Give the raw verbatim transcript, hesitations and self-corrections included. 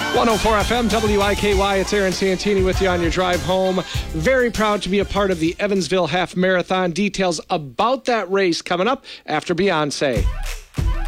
one oh four F M, W I K Y. It's Aaron Santini with you on your drive home. Very proud to be a part of the Evansville Half Marathon. Details about that race coming up after Beyonce.